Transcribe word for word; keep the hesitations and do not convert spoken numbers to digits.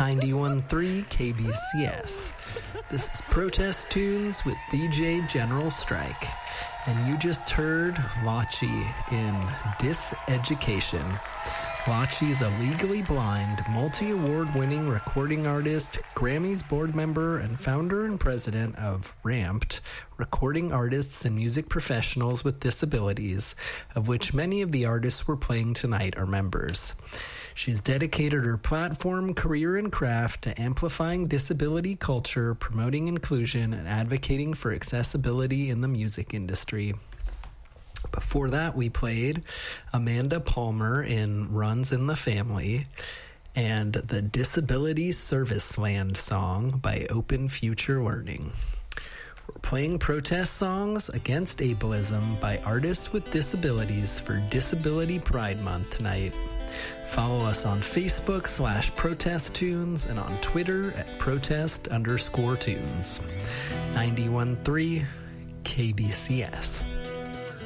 ninety-one point three K B C S. This is Protest Tunes with D J General Strike. And you just heard Lachi in Diseducation. Lachi's a legally blind, multi-award winning recording artist, Grammys board member, and founder and president of Ramped, recording artists and music professionals with disabilities, of which many of the artists we're playing tonight are members. She's dedicated her platform, career, and craft to amplifying disability culture, promoting inclusion, and advocating for accessibility in the music industry. Before that, we played Amanda Palmer in Runs in the Family and the Disability Service Land song by Open Future Learning. We're playing protest songs against ableism by artists with disabilities for Disability Pride Month tonight. Follow us on Facebook slash Protest Tunes and on Twitter at protest underscore tunes. ninety-one point three K B C S.